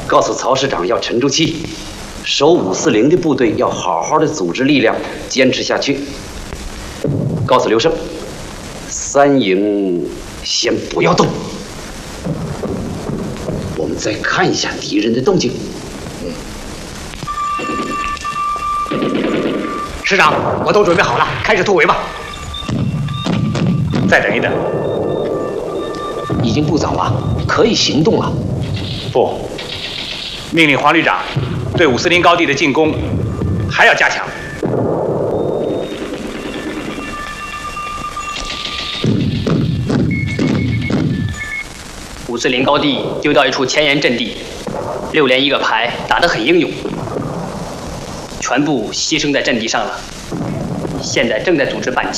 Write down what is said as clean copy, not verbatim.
告诉曹师长要沉住气，守540的部队要好好的组织力量，坚持下去。告诉刘胜，3营先不要动，我们再看一下敌人的动静。 师长，我都准备好了，开始突围吧。再等一等， 已经不早了，可以行动了。 不，命令黄旅长对540高地的进攻还要加强。 540高地丢到一处前沿阵地，6连1个排，打得很英勇，全部牺牲在阵地上了。现在正在组织反击。